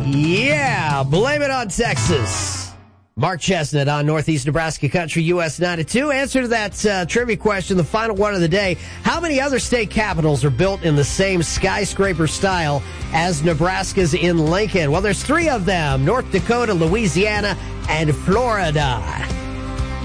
Yeah, blame it on Texas. Mark Chestnut on Northeast Nebraska Country, US 92. Answer to that trivia question, the final one of the day. How many other state capitals are built in the same skyscraper style as Nebraska's in Lincoln? Well, there's 3 of them: North Dakota, Louisiana, and Florida.